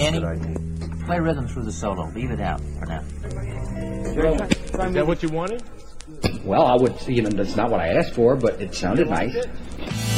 Kenny, that I need. play rhythm through the solo. Leave it out for now. Is that what you wanted? Well, I would, that's not what I asked for, but it sounded nice.